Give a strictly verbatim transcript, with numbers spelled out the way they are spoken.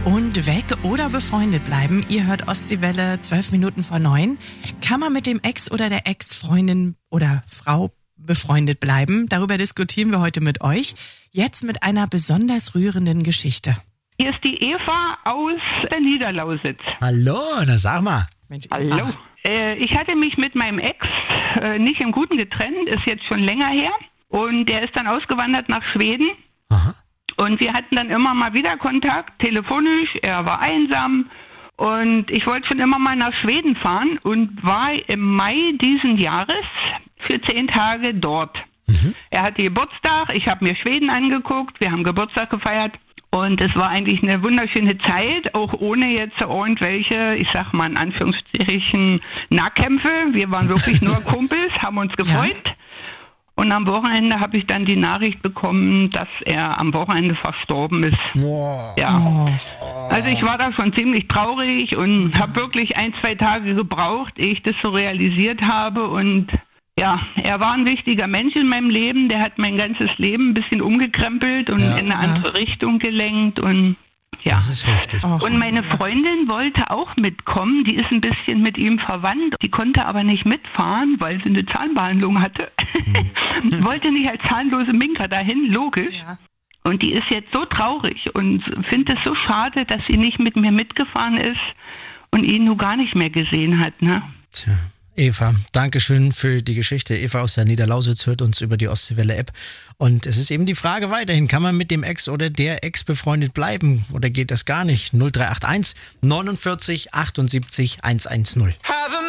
Und weg oder befreundet bleiben. Ihr hört Ostseewelle, zwölf Minuten vor neun. Kann man mit dem Ex oder der Ex-Freundin oder Frau befreundet bleiben? Darüber diskutieren wir heute mit euch. Jetzt mit einer besonders rührenden Geschichte. Hier ist die Eva aus der Niederlausitz. Hallo, na sag mal. Mensch, Hallo. Äh, ich hatte mich mit meinem Ex äh, nicht im Guten getrennt, ist jetzt schon länger her. Und der ist dann ausgewandert nach Schweden. Aha. Und wir hatten dann immer mal wieder Kontakt, telefonisch. Er war einsam. Und ich wollte schon immer mal nach Schweden fahren und war im Mai diesen Jahres für zehn Tage dort. Mhm. Er hatte Geburtstag, ich habe mir Schweden angeguckt, wir haben Geburtstag gefeiert. Und es war eigentlich eine wunderschöne Zeit, auch ohne jetzt irgendwelche, ich sag mal in Anführungsstrichen, Nahkämpfe. Wir waren wirklich nur Kumpels, haben uns gefreut. Ja. Und am Wochenende habe ich dann die Nachricht bekommen, dass er am Wochenende verstorben ist. Wow. Ja. Oh. Also ich war da schon ziemlich traurig und habe wirklich ein, zwei Tage gebraucht, ehe ich das so realisiert habe. Und ja, er war ein wichtiger Mensch in meinem Leben. Der hat mein ganzes Leben ein bisschen umgekrempelt und Ja. in eine andere Richtung gelenkt. Und ja. Das ist heftig. Och. Und meine Freundin wollte auch mitkommen, die ist ein bisschen mit ihm verwandt, die konnte aber nicht mitfahren, weil sie eine Zahnbehandlung hatte. Mhm. Wollte nicht als zahnlose Minka dahin, logisch. Ja. Und die ist jetzt so traurig und findet es so schade, dass sie nicht mit mir mitgefahren ist und ihn nur gar nicht mehr gesehen hat. Ne? Tja. Eva, Dankeschön für die Geschichte. Eva aus der Niederlausitz hört uns über die Ostseewelle-App. Und es ist eben die Frage weiterhin, kann man mit dem Ex oder der Ex befreundet bleiben oder geht das gar nicht? null drei acht eins neunundvierzig achtundsiebzig hundertzehn.